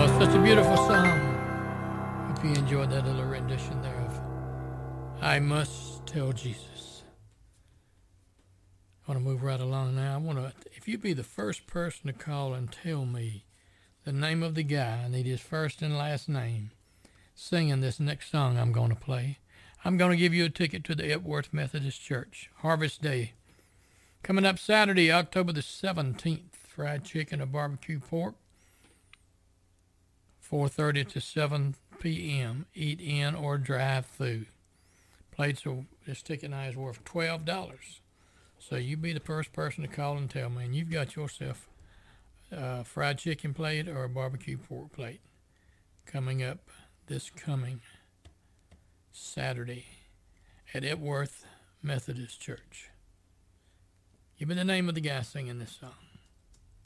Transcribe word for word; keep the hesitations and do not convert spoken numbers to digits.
Oh, such a beautiful song. Hope you enjoyed that little rendition there of I Must Tell Jesus. I want to move right along now. I want to, if you'd be the first person to call and tell me the name of the guy, I need his first and last name, singing this next song I'm going to play. I'm going to give you a ticket to the Epworth Methodist Church, Harvest Day. Coming up Saturday, October the seventeenth, fried chicken or barbecue pork, four thirty to seven p.m., eat in or drive through. Plates are, this ticket now is worth twelve dollars. So you be the first person to call and tell me, and you've got yourself a fried chicken plate or a barbecue pork plate coming up this coming Saturday at Epworth Methodist Church. Give me the name of the guy singing this song.